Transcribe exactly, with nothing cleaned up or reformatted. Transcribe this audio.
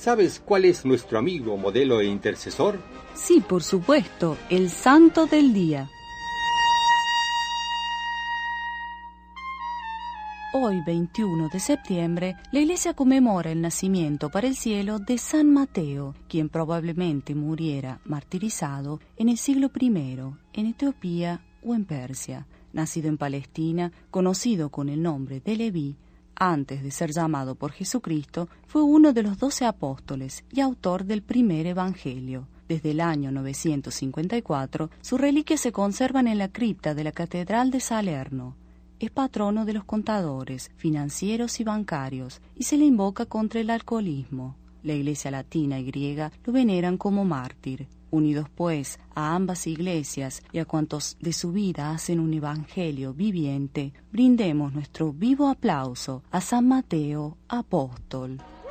¿Sabes cuál es nuestro amigo, modelo e intercesor? Sí, por supuesto, el Santo del Día. Hoy, veintiuno de septiembre, la Iglesia conmemora el nacimiento para el cielo de San Mateo, quien probablemente muriera martirizado en el siglo primero, en Etiopía o en Persia. Nacido en Palestina, conocido con el nombre de Leví, antes de ser llamado por Jesucristo, fue uno de los doce apóstoles y autor del primer Evangelio. Desde el año novecientos cincuenta y cuatro, sus reliquias se conservan en la cripta de la Catedral de Salerno. Es patrono de los contadores, financieros y bancarios, y se le invoca contra el alcoholismo. La Iglesia latina y griega lo veneran como mártir. Unidos, pues, a ambas iglesias y a cuantos de su vida hacen un evangelio viviente, brindemos nuestro vivo aplauso a San Mateo, apóstol.